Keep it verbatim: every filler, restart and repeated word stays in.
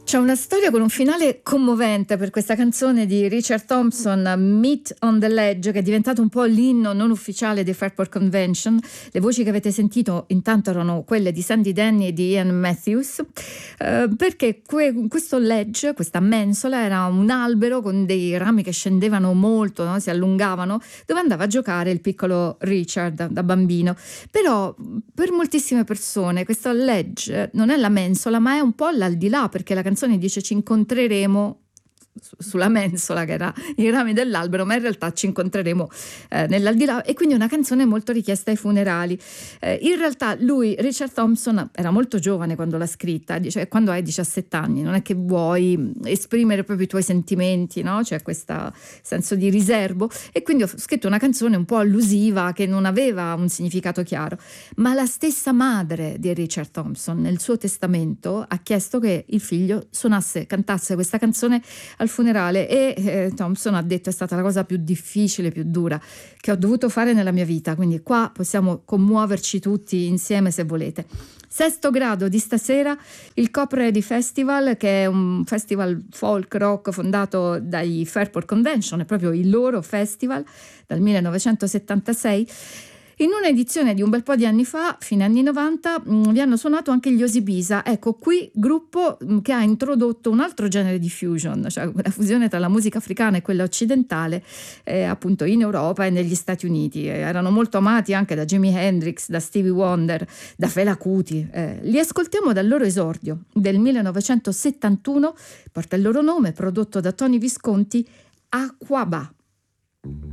C'è una storia con un finale commovente per questa canzone di Richard Thompson, Meet on the Ledge, che è diventato un po' l'inno non ufficiale di Fairport Convention. Le voci che avete sentito intanto erano quelle di Sandy Denny e di Ian Matthews, eh, perché que- questo ledge, questa mensola, era un albero con dei rami che scendevano molto, no? Si allungavano, dove andava a giocare il piccolo Richard da, da bambino. Però per moltissime persone questo ledge non è la mensola, ma è un po' l'aldilà, perché la canzone dice ci incontreremo sulla mensola, che era i rami dell'albero, ma in realtà ci incontreremo eh, nell'aldilà, e quindi una canzone molto richiesta ai funerali. Eh, in realtà lui, Richard Thompson, era molto giovane quando l'ha scritta, dice, quando hai diciassette anni non è che vuoi esprimere proprio i tuoi sentimenti, no? C'è questo senso di riservo, e quindi ho scritto una canzone un po' allusiva che non aveva un significato chiaro, ma la stessa madre di Richard Thompson nel suo testamento ha chiesto che il figlio suonasse, cantasse questa canzone al funerale, e eh, Thompson ha detto: è stata la cosa più difficile, più dura che ho dovuto fare nella mia vita, quindi qua possiamo commuoverci tutti insieme se volete. Sesto grado di stasera, il Copredy Festival, che è un festival folk rock fondato dai Fairport Convention, è proprio il loro festival dal millenovecentosettantasei. In un'edizione di un bel po' di anni fa, fine anni novanta, mh, vi hanno suonato anche gli Osibisa. Ecco, qui gruppo mh, che ha introdotto un altro genere di fusion, cioè la fusione tra la musica africana e quella occidentale, eh, appunto in Europa e negli Stati Uniti. Eh, erano molto amati anche da Jimi Hendrix, da Stevie Wonder, da Fela Kuti. Eh, li ascoltiamo dal loro esordio del millenovecentosettantuno, porta il loro nome, prodotto da Tony Visconti, Aquaba.